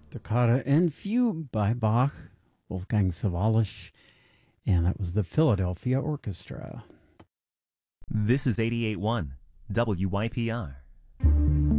Toccata and Fugue by Bach, Wolfgang Sawallisch, and that was the Philadelphia Orchestra. This is 88.1 WYPR.